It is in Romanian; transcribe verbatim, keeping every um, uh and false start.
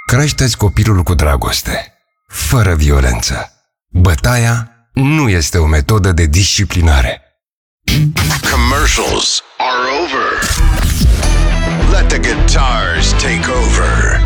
Creșteți copilul cu dragoste, fără violență. Bătaia nu este o metodă de disciplinare. Commercials are over. Let the guitars take over.